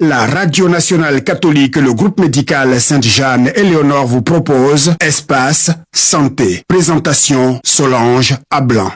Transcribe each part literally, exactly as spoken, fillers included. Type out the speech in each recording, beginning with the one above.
La Radio Nationale Catholique, le groupe médical Sainte-Jeanne-Éléonore vous propose Espace Santé. Présentation Solange Ablan.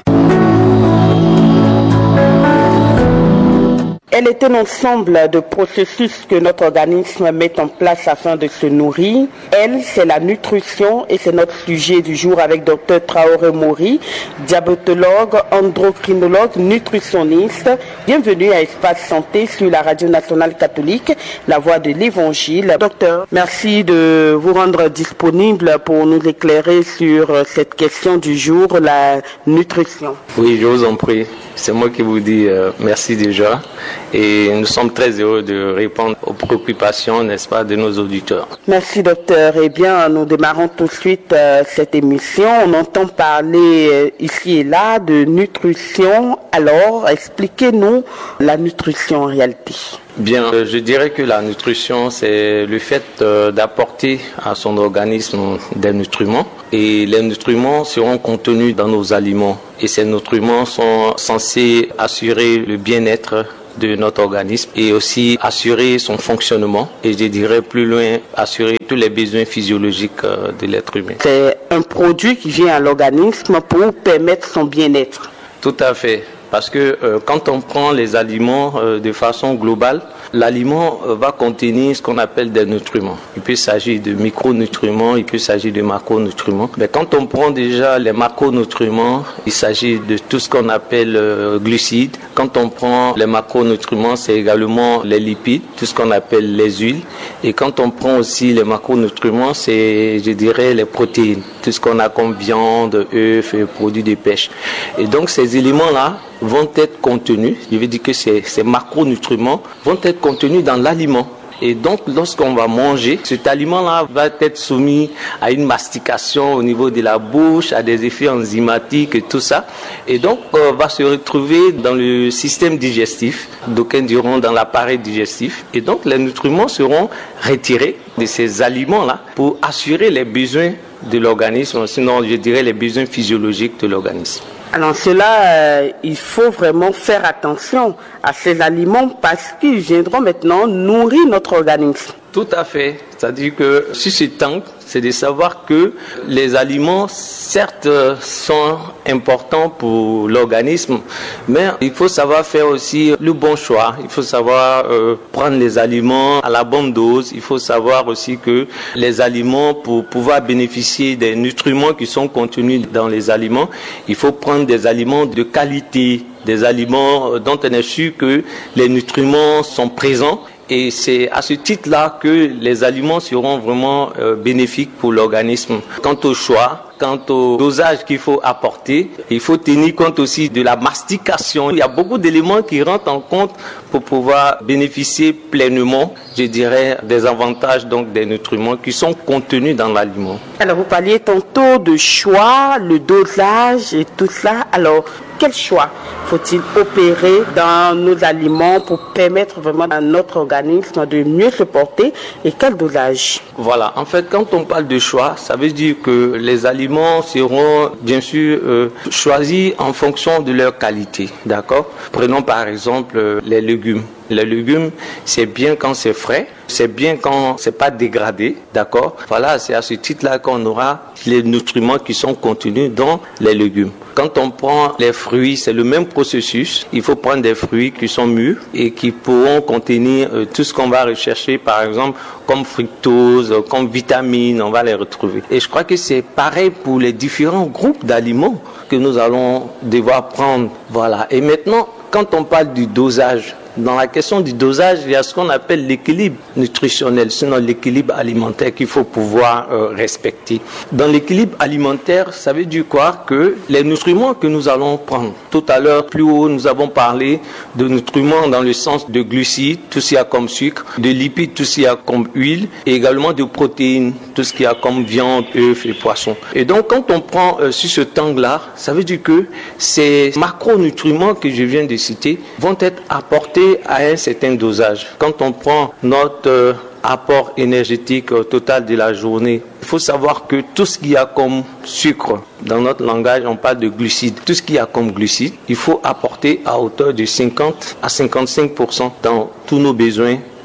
Elle est un ensemble de processus que notre organisme met en place afin de se nourrir. Elle, c'est la nutrition et c'est notre sujet du jour avec Docteur Traoré Mori, diabétologue, endocrinologue, nutritionniste. Bienvenue à Espace Santé sur la Radio Nationale Catholique, la voix de l'Évangile. Docteur, merci de vous rendre disponible pour nous éclairer sur cette question du jour, la nutrition. Oui, je vous en prie. C'est moi qui vous dis euh, merci déjà. Et nous sommes très heureux de répondre aux préoccupations, n'est-ce pas, de nos auditeurs. Merci, docteur. Eh bien, nous démarrons tout de suite euh, cette émission. On entend parler euh, ici et là de nutrition. Alors, expliquez-nous la nutrition en réalité. Bien, euh, je dirais que la nutrition, c'est le fait euh, d'apporter à son organisme des nutriments. Et les nutriments seront contenus dans nos aliments. Et ces nutriments sont censés assurer le bien-être de notre organisme et aussi assurer son fonctionnement et je dirais plus loin assurer tous les besoins physiologiques de l'être humain. C'est un produit qui vient à l'organisme pour permettre son bien-être. Tout à fait, parce que euh, quand on prend les aliments euh, de façon globale, l'aliment euh, va contenir ce qu'on appelle des nutriments. Il peut s'agir de micronutriments, il peut s'agir de macronutriments. Mais quand on prend déjà les macronutriments, il s'agit de tout ce qu'on appelle euh, glucides. Quand on prend les macronutriments, c'est également les lipides, tout ce qu'on appelle les huiles. Et quand on prend aussi les macronutriments, c'est, je dirais, les protéines, tout ce qu'on a comme viande, œufs, et produits de pêche. Et donc ces éléments-là vont être contenus, je veux dire que ces, ces macronutriments vont être contenus dans l'aliment. Et donc, lorsqu'on va manger, cet aliment-là va être soumis à une mastication au niveau de la bouche, à des effets enzymatiques et tout ça. Et donc, euh, va se retrouver dans le système digestif, d'aucuns diront dans l'appareil digestif. Et donc, les nutriments seront retirés de ces aliments-là pour assurer les besoins de l'organisme, sinon je dirais les besoins physiologiques de l'organisme. Alors cela, euh, il faut vraiment faire attention à ces aliments parce qu'ils viendront maintenant nourrir notre organisme. Tout à fait. C'est-à-dire que si ce temps, c'est de savoir que les aliments, certes, sont importants pour l'organisme, mais il faut savoir faire aussi le bon choix. Il faut savoir euh, prendre les aliments à la bonne dose. Il faut savoir aussi que les aliments, pour pouvoir bénéficier des nutriments qui sont contenus dans les aliments, il faut prendre des aliments de qualité, des aliments dont on est sûr que les nutriments sont présents. Et c'est à ce titre-là que les aliments seront vraiment euh, bénéfiques pour l'organisme. Quant au choix, quant au dosage qu'il faut apporter, il faut tenir compte aussi de la mastication. Il y a beaucoup d'éléments qui rentrent en compte pour pouvoir bénéficier pleinement, je dirais, des avantages donc des nutriments qui sont contenus dans l'aliment. Alors vous parliez tantôt de choix, le dosage et tout ça. Alors quel choix faut-il opérer dans nos aliments pour permettre vraiment à notre organisme de mieux se porter et quel dosage? Voilà, en fait, quand on parle de choix, ça veut dire que les aliments seront bien sûr euh, choisis en fonction de leur qualité, d'accord? Prenons par exemple euh, les légumes. Les légumes, c'est bien quand c'est frais, c'est bien quand c'est pas dégradé, d'accord? Voilà, c'est à ce titre-là qu'on aura les nutriments qui sont contenus dans les légumes. Quand on prend les fruits, c'est le même processus. Il faut prendre des fruits qui sont mûrs et qui pourront contenir euh, tout ce qu'on va rechercher, par exemple, comme fructose, comme vitamines, on va les retrouver. Et je crois que c'est pareil pour les différents groupes d'aliments que nous allons devoir prendre. Voilà. Et maintenant, quand on parle du dosage, dans la question du dosage, il y a ce qu'on appelle l'équilibre nutritionnel, sinon l'équilibre alimentaire qu'il faut pouvoir euh, respecter. Dans l'équilibre alimentaire, ça veut dire quoi? Que les nutriments que nous allons prendre. Tout à l'heure, plus haut, nous avons parlé de nutriments dans le sens de glucides, tout ce qu'il y a comme sucre, de lipides, tout ce qu'il y a comme huile, et également de protéines, tout ce qu'il y a comme viande, œufs et poissons. Et donc, quand on prend euh, sur ce tangle-là, ça veut dire que ces macronutriments que je viens de citer vont être apportés à un certain dosage. Quand on prend notre euh, apport énergétique euh, total de la journée, il faut savoir que tout ce qu'il y a comme sucre, dans notre langage on parle de glucides, tout ce qu'il y a comme glucides, il faut apporter à hauteur de cinquante à cinquante-cinq pour cent dans tous nos besoins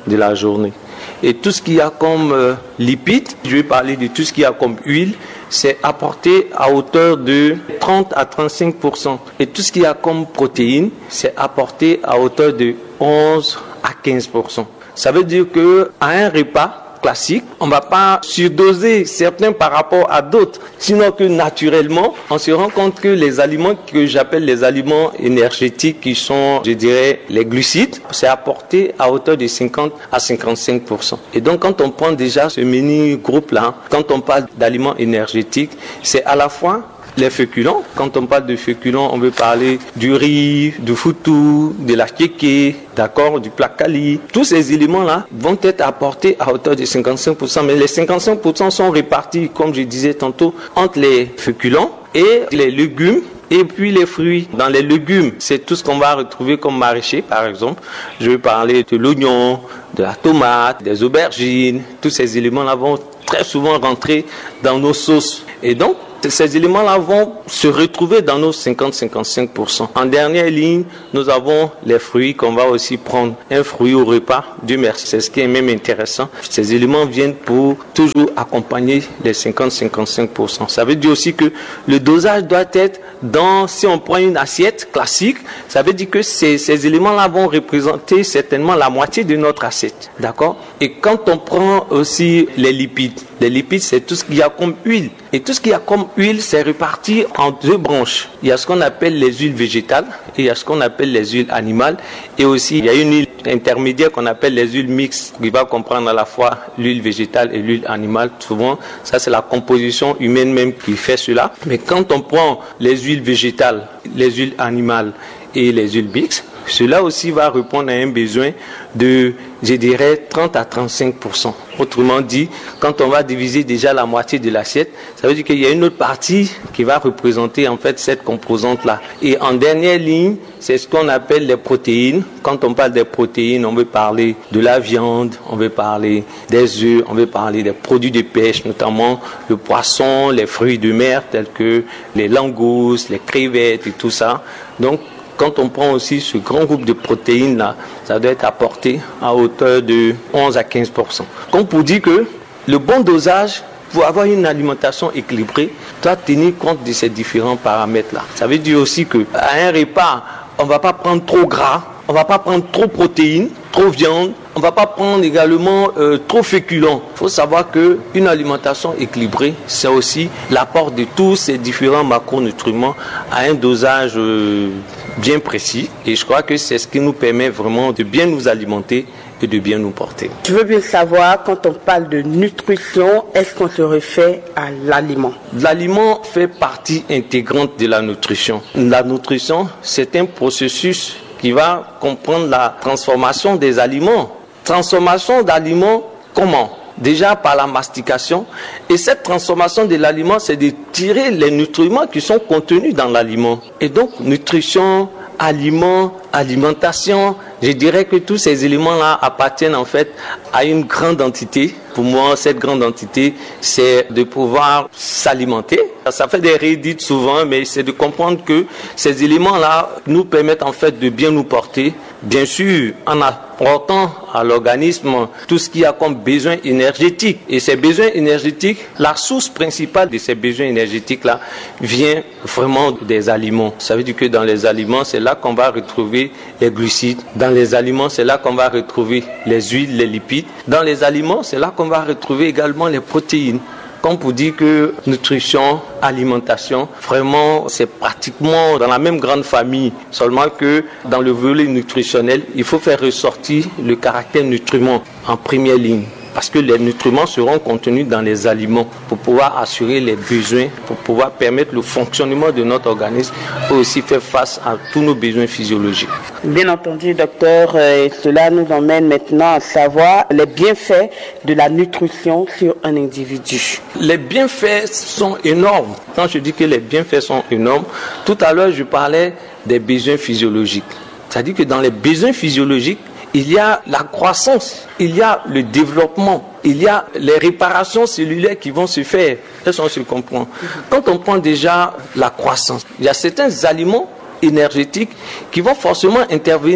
de la journée. Et tout ce qu'il y a comme euh, lipides, je vais parler de tout ce qu'il y a comme huile, c'est apporté à hauteur de trente à trente-cinq pour cent. Et tout ce qu'il y a comme protéines, c'est apporté à hauteur de onze à quinze pour cent. Ça veut dire que à un repas classique, on ne va pas surdoser certains par rapport à d'autres, sinon que naturellement, on se rend compte que les aliments que j'appelle les aliments énergétiques, qui sont, je dirais, les glucides, c'est apporté à hauteur de cinquante à cinquante-cinq pour cent. Et donc, quand on prend déjà ce mini groupe-là, quand on parle d'aliments énergétiques, c'est à la fois les féculents. Quand on parle de féculents, on veut parler du riz, du foutou, de la kéké, d'accord, du placali. Tous ces éléments-là vont être apportés à hauteur de cinquante-cinq pour cent. Mais les cinquante-cinq pour cent sont répartis, comme je disais tantôt, entre les féculents et les légumes. Et puis les fruits. Dans les légumes, c'est tout ce qu'on va retrouver comme maraîcher, par exemple. Je vais parler de l'oignon, de la tomate, des aubergines. Tous ces éléments-là vont très souvent rentrer dans nos sauces. Et donc, ces éléments-là vont se retrouver dans nos cinquante à cinquante-cinq pour cent. En dernière ligne, nous avons les fruits qu'on va aussi prendre. Un fruit au repas, Dieu merci, c'est ce qui est même intéressant. Ces éléments viennent pour toujours accompagner les cinquante à cinquante-cinq pour cent. Ça veut dire aussi que le dosage doit être dans, si on prend une assiette classique, ça veut dire que ces, ces éléments-là vont représenter certainement la moitié de notre assiette. D'accord? Et quand on prend aussi les lipides, les lipides, c'est tout ce qu'il y a comme huile. Et tout ce qu'il y a comme huile, c'est réparti en deux branches. Il y a ce qu'on appelle les huiles végétales et il y a ce qu'on appelle les huiles animales. Et aussi, il y a une huile intermédiaire qu'on appelle les huiles mixtes, qui va comprendre à la fois l'huile végétale et l'huile animale. Souvent, ça c'est la composition humaine même qui fait cela. Mais quand on prend les huiles végétales, les huiles animales et les huiles mixtes, cela aussi va répondre à un besoin de, je dirais, trente à trente-cinq pour cent. Autrement dit, quand on va diviser déjà la moitié de l'assiette, ça veut dire qu'il y a une autre partie qui va représenter en fait cette composante-là. Et en dernière ligne, c'est ce qu'on appelle les protéines. Quand on parle des protéines, on veut parler de la viande, on veut parler des œufs, on veut parler des produits de pêche, notamment le poisson, les fruits de mer tels que les langoustes, les crevettes et tout ça. Donc, quand on prend aussi ce grand groupe de protéines-là, ça doit être apporté à hauteur de onze à quinze pour cent. Comme pour dire que le bon dosage, pour avoir une alimentation équilibrée, doit tenir compte de ces différents paramètres-là. Ça veut dire aussi qu'à un repas, on ne va pas prendre trop gras, on ne va pas prendre trop de protéines, trop de viande, on ne va pas prendre également euh, trop féculent. Il faut savoir qu'une alimentation équilibrée, c'est aussi l'apport de tous ces différents macronutriments à un dosage euh, bien précis. Et je crois que c'est ce qui nous permet vraiment de bien nous alimenter et de bien nous porter. Je veux bien savoir, quand on parle de nutrition, est-ce qu'on se réfère à l'aliment? L'aliment fait partie intégrante de la nutrition. La nutrition, c'est un processus qui va comprendre la transformation des aliments. Transformation d'aliments, comment? Déjà par la mastication. Et cette transformation de l'aliment, c'est de tirer les nutriments qui sont contenus dans l'aliment. Et donc, nutrition, aliment, alimentation, je dirais que tous ces éléments-là appartiennent en fait à une grande entité. Pour moi, cette grande entité, c'est de pouvoir s'alimenter. Ça fait des redites souvent, mais c'est de comprendre que ces éléments-là nous permettent en fait de bien nous porter. Bien sûr, en apportant à l'organisme tout ce qu'il y a comme besoin énergétique. Et ces besoins énergétiques, la source principale de ces besoins énergétiques-là vient vraiment des aliments. Ça veut dire que dans les aliments, c'est là qu'on va retrouver les glucides. Dans les aliments, c'est là qu'on va retrouver les huiles, les lipides. Dans les aliments, c'est là qu'on va retrouver également les protéines. Comme pour dire que nutrition, alimentation, vraiment c'est pratiquement dans la même grande famille, seulement que dans le volet nutritionnel, il faut faire ressortir le caractère nutriment en première ligne. Parce que les nutriments seront contenus dans les aliments pour pouvoir assurer les besoins, pour pouvoir permettre le fonctionnement de notre organisme, pour aussi faire face à tous nos besoins physiologiques. Bien entendu, docteur, et cela nous emmène maintenant à savoir les bienfaits de la nutrition sur un individu. Les bienfaits sont énormes. Quand je dis que les bienfaits sont énormes, tout à l'heure je parlais des besoins physiologiques. C'est-à-dire que dans les besoins physiologiques, il y a la croissance, il y a le développement, il y a les réparations cellulaires qui vont se faire. Est-ce qu'on se comprend? Quand on prend déjà la croissance, il y a certains aliments énergétiques qui vont forcément intervenir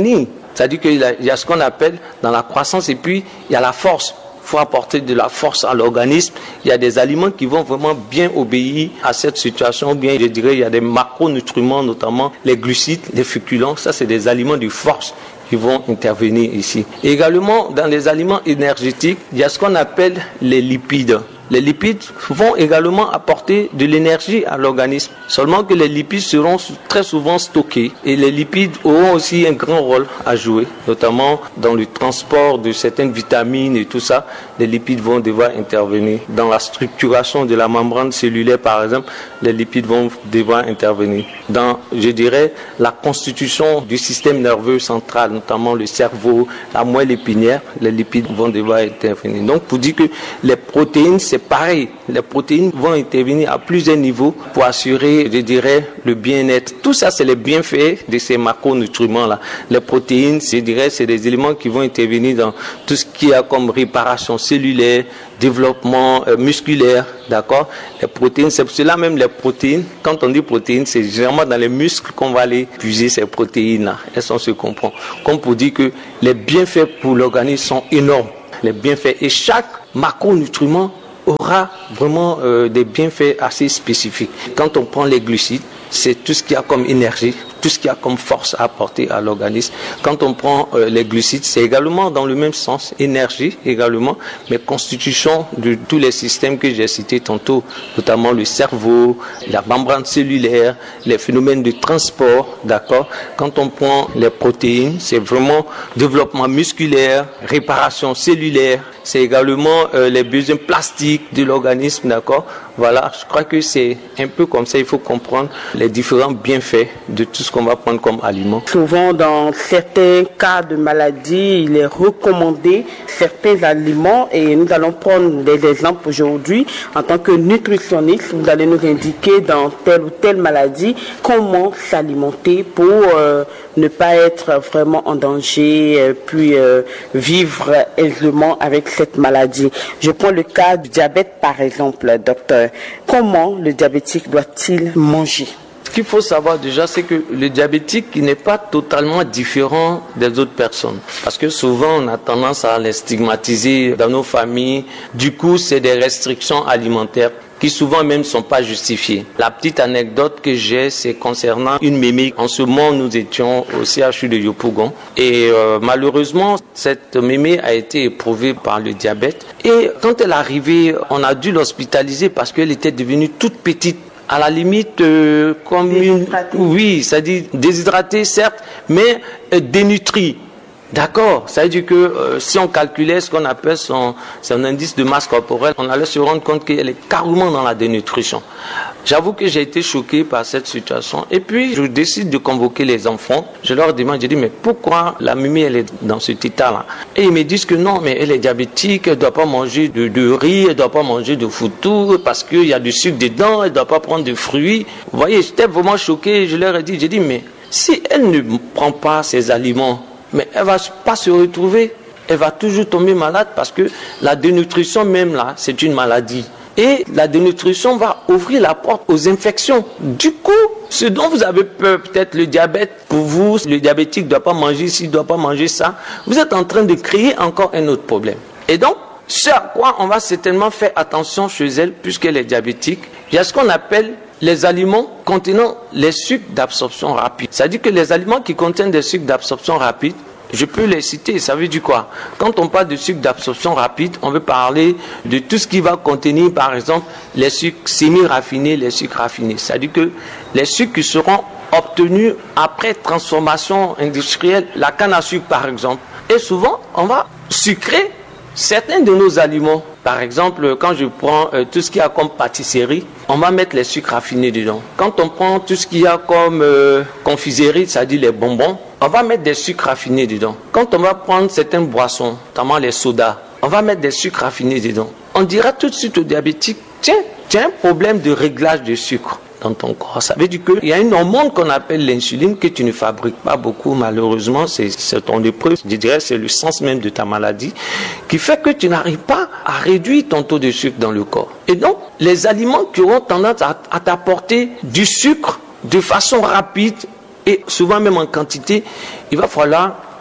C'est-à-dire qu'il y a, il y a ce qu'on appelle dans la croissance et puis il y a la force. Il faut apporter de la force à l'organisme. Il y a des aliments qui vont vraiment bien obéir à cette situation. Bien, je dirais, il y a des macronutriments, notamment les glucides, les féculents. Ça, c'est des aliments de force qui vont intervenir ici. Et également, dans les aliments énergétiques, il y a ce qu'on appelle les lipides. Les lipides vont également apporter de l'énergie à l'organisme. Seulement que les lipides seront très souvent stockés et les lipides auront aussi un grand rôle à jouer, notamment dans le transport de certaines vitamines et tout ça. Les lipides vont devoir intervenir. Dans la structuration de la membrane cellulaire, par exemple, les lipides vont devoir intervenir. Dans, je dirais, la constitution du système nerveux central, notamment le cerveau, la moelle épinière, les lipides vont devoir intervenir. Donc, pour dire que les protéines, c'est pareil, les protéines vont intervenir à plusieurs niveaux pour assurer, je dirais, le bien-être. Tout ça, c'est les bienfaits de ces macronutriments-là. Les protéines, je dirais, c'est des éléments qui vont intervenir dans tout ce qui a comme réparation cellulaire, développement euh, musculaire, d'accord. Les protéines, c'est pour cela même les protéines, quand on dit protéines, c'est généralement dans les muscles qu'on va aller puiser ces protéines-là. Elles sont se comprend. Comme pour dire que les bienfaits pour l'organisme sont énormes. Les bienfaits, et chaque macronutriment aura vraiment euh, des bienfaits assez spécifiques. Quand on prend les glucides, c'est tout ce qu'il y a comme énergie, tout ce qu'il y a comme force à apporter à l'organisme. Quand on prend euh, les glucides, c'est également dans le même sens, énergie également, mais constitution de tous les systèmes que j'ai cités tantôt, notamment le cerveau, la membrane cellulaire, les phénomènes de transport, d'accord. Quand on prend les protéines, c'est vraiment développement musculaire, réparation cellulaire, c'est également euh, les besoins plastiques de l'organisme, d'accord. Voilà, je crois que c'est un peu comme ça, il faut comprendre les différents bienfaits de tout ce qu'on va prendre comme aliment. Souvent, dans certains cas de maladie, il est recommandé certains aliments et nous allons prendre des exemples aujourd'hui. En tant que nutritionniste, vous allez nous indiquer dans telle ou telle maladie comment s'alimenter pour euh, ne pas être vraiment en danger, euh, puis euh, vivre aisément avec cette maladie. Je prends le cas du diabète par exemple, docteur. Comment le diabétique doit-il manger? Ce qu'il faut savoir déjà, c'est que le diabétique il n'est pas totalement différent des autres personnes. Parce que souvent, on a tendance à les stigmatiser dans nos familles. Du coup, c'est des restrictions alimentaires qui souvent même ne sont pas justifiées. La petite anecdote que j'ai, c'est concernant une mémé. En ce moment, nous étions au C H U de Yopougon. Et euh, malheureusement, cette mémé a été éprouvée par le diabète. Et quand elle est arrivée, on a dû l'hospitaliser parce qu'elle était devenue toute petite. À la limite, euh, comme une... Oui, c'est-à-dire déshydratée, certes, mais euh, dénutrie. D'accord, ça veut dire que euh, si on calculait ce qu'on appelle son, son indice de masse corporelle, on allait se rendre compte qu'elle est carrément dans la dénutrition. J'avoue que j'ai été choqué par cette situation. Et puis, je décide de convoquer les enfants. Je leur demande, je dis, mais pourquoi la mémé, elle est dans cet état-là? Et ils me disent que non, mais elle est diabétique, elle ne doit pas manger de, de riz, elle ne doit pas manger de foutou, parce qu'il y a du sucre dedans, elle ne doit pas prendre de fruits. Vous voyez, j'étais vraiment choqué. Je leur ai dit, j'ai dit, mais si elle ne prend pas ces aliments, mais elle ne va pas se retrouver, elle va toujours tomber malade parce que la dénutrition même là, c'est une maladie. Et la dénutrition va ouvrir la porte aux infections. Du coup, ce dont vous avez peur, peut-être le diabète, pour vous, le diabétique ne doit pas manger ci, ne doit pas manger ça, vous êtes en train de créer encore un autre problème. Et donc, ce à quoi on va certainement faire attention chez elle, puisqu'elle est diabétique, il y a ce qu'on appelle les aliments contenant les sucres d'absorption rapide. C'est-à-dire que les aliments qui contiennent des sucres d'absorption rapide, je peux les citer, ça veut dire quoi? Quand on parle de sucre d'absorption rapide, on veut parler de tout ce qui va contenir, par exemple, les sucres semi-raffinés, les sucres raffinés. C'est-à-dire que les sucres qui seront obtenus après transformation industrielle, la canne à sucre par exemple. Et souvent, on va sucrer certains de nos aliments. Par exemple, quand je prends euh, tout ce qu'il y a comme pâtisserie, on va mettre les sucres raffinés dedans. Quand on prend tout ce qu'il y a comme euh, confiserie, c'est-à-dire les bonbons, on va mettre des sucres raffinés dedans. Quand on va prendre certaines boissons, notamment les sodas, on va mettre des sucres raffinés dedans. On dira tout de suite au diabétique, tiens, tu as un problème de réglage de sucre dans ton corps. Ça veut dire qu'il y a une hormone qu'on appelle l'insuline que tu ne fabriques pas beaucoup, malheureusement, c'est, c'est ton épreuve, je dirais c'est le sens même de ta maladie, qui fait que tu n'arrives pas à réduire ton taux de sucre dans le corps. Et donc, les aliments qui auront tendance à, à t'apporter du sucre de façon rapide et souvent même en quantité, il va falloir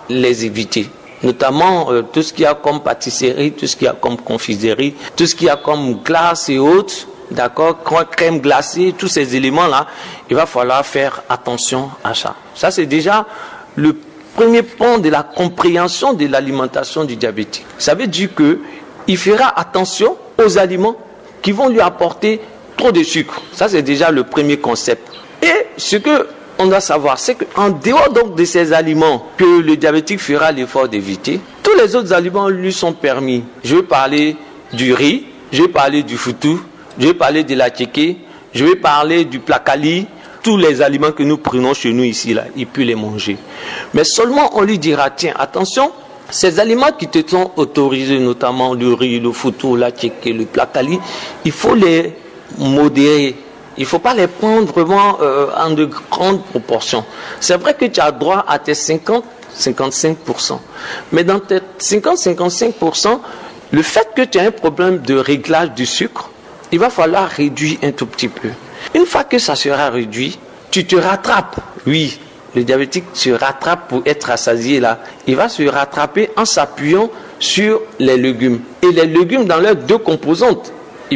les éviter. Notamment euh, tout ce qu'il y a comme pâtisserie, tout ce qu'il y a comme confiserie, tout ce qu'il y a comme glace et autres, d'accord, crème glacée, tous ces éléments-là, il va falloir faire attention à ça. Ça, c'est déjà le premier point de la compréhension de l'alimentation du diabétique. Ça veut dire qu'il fera attention aux aliments qui vont lui apporter trop de sucre. Ça, c'est déjà le premier concept. Et ce que on doit savoir, c'est qu'en dehors donc de ces aliments que le diabétique fera l'effort d'éviter, tous les autres aliments lui sont permis. Je vais parler du riz, je vais parler du foutou, je vais parler de la tchéké, je vais parler du placali. Tous les aliments que nous prenons chez nous ici, là, il peut les manger. Mais seulement on lui dira, tiens, attention, ces aliments qui te sont autorisés, notamment le riz, le foutou, la tchéké, le placali, il faut les modérer. Il ne faut pas les prendre vraiment euh, en de grandes proportions. C'est vrai que tu as droit à tes cinquante à cinquante-cinq pour cent. Mais dans tes cinquante à cinquante-cinq pour cent, le fait que tu as un problème de réglage du sucre, il va falloir réduire un tout petit peu. Une fois que ça sera réduit, tu te rattrapes. Oui, le diabétique se rattrape pour être rassasié là. Il va se rattraper en s'appuyant sur les légumes. Et les légumes dans leurs deux composantes.